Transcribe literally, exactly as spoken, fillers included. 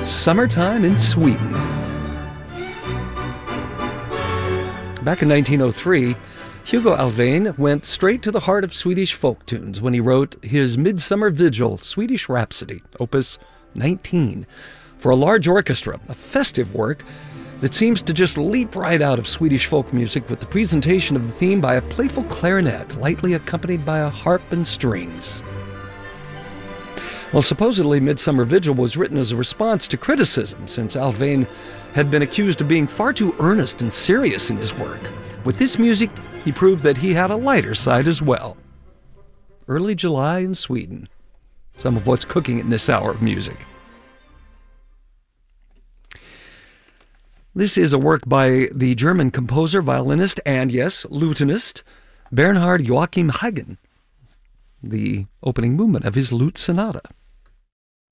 Summertime in Sweden. Back in nineteen oh three, Hugo Alfvén went straight to the heart of Swedish folk tunes when he wrote his Midsummer Vigil, Swedish Rhapsody, opus nineteen, for a large orchestra, a festive work that seems to just leap right out of Swedish folk music with the presentation of the theme by a playful clarinet, lightly accompanied by a harp and strings. Well, supposedly Midsummer Vigil was written as a response to criticism, since Alfvén had been accused of being far too earnest and serious in his work. With this music, he proved that he had a lighter side as well. Early July in Sweden. Some of what's cooking in this hour of music. This is a work by the German composer, violinist, and yes, lutenist, Bernhard Joachim Hagen, the opening movement of his Lute Sonata.